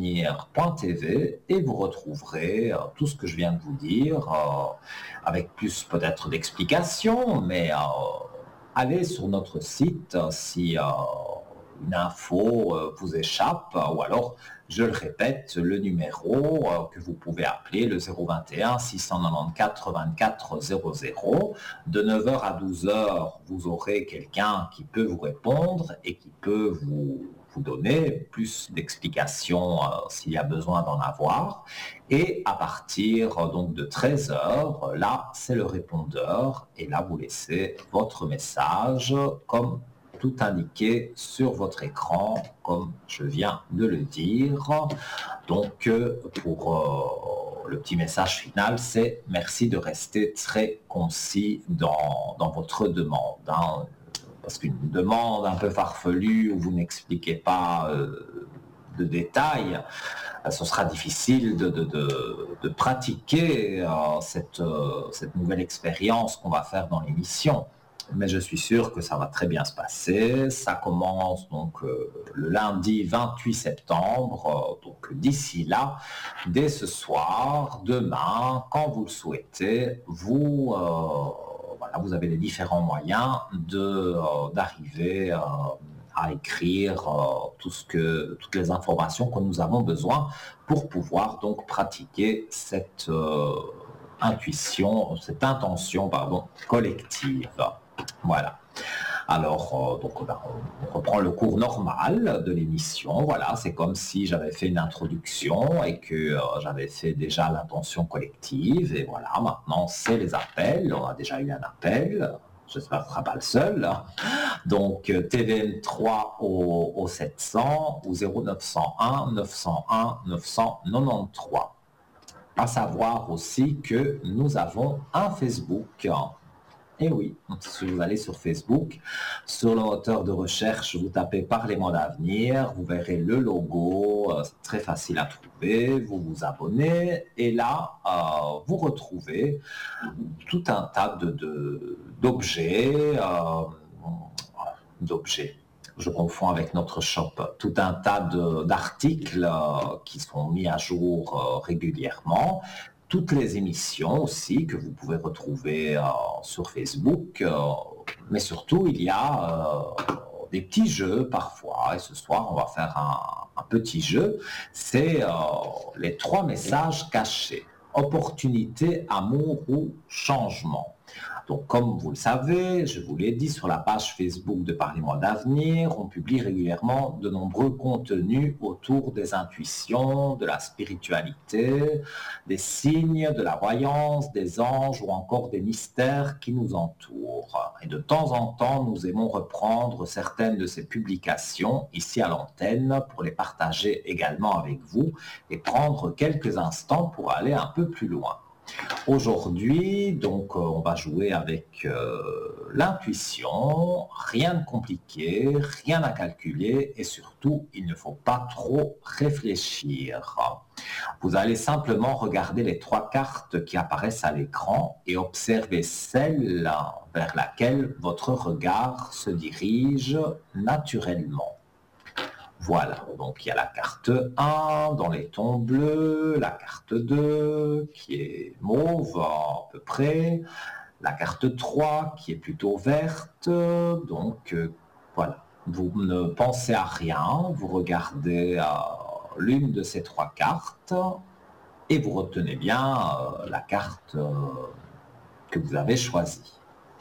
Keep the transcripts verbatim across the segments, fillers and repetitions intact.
d'avenir point t v et vous retrouverez euh, tout ce que je viens de vous dire, euh, avec plus peut-être d'explications, mais euh, allez sur notre site euh, si euh, une info euh, vous échappe, euh, ou alors, je le répète, le numéro euh, que vous pouvez appeler, le zéro vingt et un six cent quatre-vingt-quatorze vingt-quatre zéro zéro. De neuf heures à douze heures, vous aurez quelqu'un qui peut vous répondre et qui peut vous, vous donner plus d'explications euh, s'il y a besoin d'en avoir. Et à partir euh, donc de treize heures, là, c'est le répondeur et là, vous laissez votre message comme tout indiqué sur votre écran, comme je viens de le dire. Donc, euh, pour euh, le petit message final, c'est merci de rester très concis dans, dans votre demande. Hein, parce qu'une demande un peu farfelue où vous n'expliquez pas euh, de détails, ce sera difficile de, de, de, de pratiquer euh, cette, euh, cette nouvelle expérience qu'on va faire dans l'émission. Mais je suis sûr que ça va très bien se passer. Ça commence donc euh, le lundi vingt-huit septembre. Euh, donc d'ici là, dès ce soir, demain, quand vous le souhaitez, vous, euh, voilà, vous avez les différents moyens de, euh, d'arriver euh, à écrire euh, tout ce que, toutes les informations que nous avons besoin pour pouvoir donc pratiquer cette euh, intuition, cette intention, pardon, collective. Voilà. Alors, euh, donc, ben, on reprend le cours normal de l'émission. Voilà, c'est comme si j'avais fait une introduction et que euh, j'avais fait déjà l'intention collective. Et voilà, maintenant, c'est les appels. On a déjà eu un appel. J'espère que ce ne sera pas le seul. Donc, T V M trois au, au sept cents ou zéro neuf cent un neuf cent un neuf cent quatre-vingt-treize. À savoir aussi que nous avons un Facebook. Et oui, si vous allez sur Facebook, sur le moteur de recherche, vous tapez Parlez-moi d'avenir, vous verrez le logo, euh, c'est très facile à trouver, vous vous abonnez et là, euh, vous retrouvez tout un tas de, de, d'objets, euh, d'objets. Je confonds avec notre shop, tout un tas de, d'articles euh, qui sont mis à jour euh, régulièrement. Toutes les émissions aussi que vous pouvez retrouver euh, sur Facebook, euh, mais surtout il y a euh, des petits jeux parfois, et ce soir on va faire un, un petit jeu, c'est euh, les trois messages cachés, opportunité, amour ou changement. Donc, comme vous le savez, je vous l'ai dit sur la page Facebook de Parlez-moi d'avenir, on publie régulièrement de nombreux contenus autour des intuitions, de la spiritualité, des signes, de la voyance, des anges ou encore des mystères qui nous entourent. Et de temps en temps, nous aimons reprendre certaines de ces publications ici à l'antenne pour les partager également avec vous et prendre quelques instants pour aller un peu plus loin. Aujourd'hui, donc, euh, on va jouer avec euh, l'intuition, rien de compliqué, rien à calculer et surtout, il ne faut pas trop réfléchir. Vous allez simplement regarder les trois cartes qui apparaissent à l'écran et observer celle vers laquelle votre regard se dirige naturellement. Voilà, donc il y a la carte un dans les tons bleus, la carte deux qui est mauve à peu près, la carte trois qui est plutôt verte, donc euh, voilà. Vous ne pensez à rien, vous regardez euh, l'une de ces trois cartes et vous retenez bien euh, la carte euh, que vous avez choisie.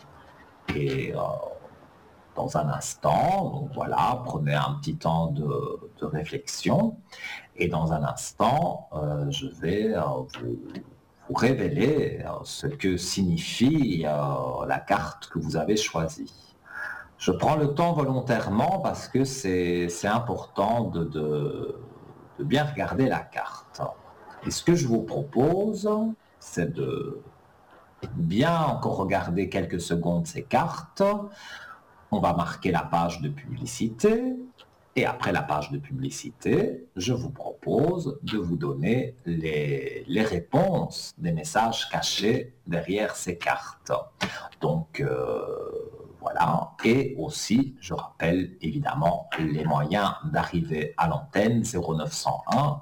Et euh, dans un instant, donc voilà, prenez un petit temps de, de réflexion et dans un instant, euh, je vais euh, vous, vous révéler euh, ce que signifie euh, la carte que vous avez choisie. Je prends le temps volontairement parce que c'est, c'est important de, de, de bien regarder la carte. Et ce que je vous propose, c'est de bien encore regarder quelques secondes ces cartes. On va marquer la page de publicité et après la page de publicité, je vous propose de vous donner les, les réponses des messages cachés derrière ces cartes. Donc euh, voilà, et aussi je rappelle évidemment les moyens d'arriver à l'antenne zéro neuf cent un